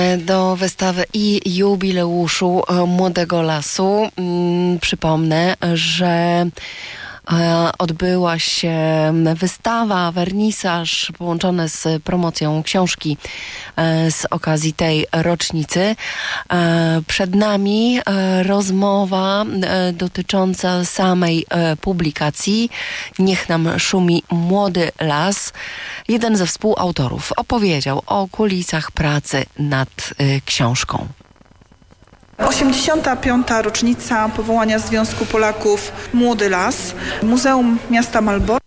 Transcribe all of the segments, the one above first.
Do wystawy i jubileuszu Młodego Lasu. Przypomnę, że odbyła się wystawa, wernisaż połączony z promocją książki z okazji tej rocznicy. Przed nami rozmowa dotycząca samej publikacji. Niech nam szumi Młody Las. Jeden ze współautorów opowiedział o kulisach pracy nad książką. 85. rocznica powołania Związku Polaków Młody Las, Muzeum Miasta Malborka.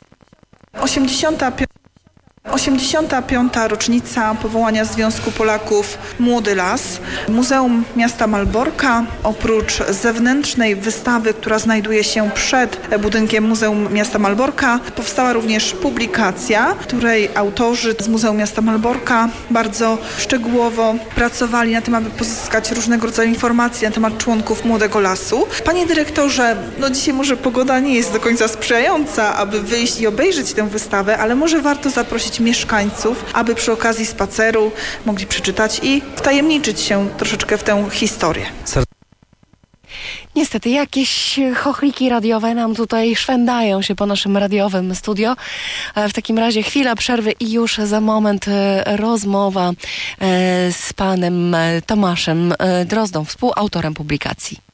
85. rocznica powołania Związku Polaków Młody Las, Muzeum Miasta Malborka. Oprócz zewnętrznej wystawy, która znajduje się przed budynkiem Muzeum Miasta Malborka, powstała również publikacja, której autorzy z Muzeum Miasta Malborka bardzo szczegółowo pracowali na tym, aby pozyskać różnego rodzaju informacje na temat członków Młodego Lasu. Panie dyrektorze, dzisiaj może pogoda nie jest do końca sprzyjająca, aby wyjść i obejrzeć tę wystawę, ale może warto zaprosić mieszkańców, aby przy okazji spaceru mogli przeczytać i wtajemniczyć się troszeczkę w tę historię. Niestety jakieś chochliki radiowe nam tutaj szwędają się po naszym radiowym studio. W takim razie chwila przerwy i już za moment rozmowa z panem Tomaszem Drozdą, współautorem publikacji.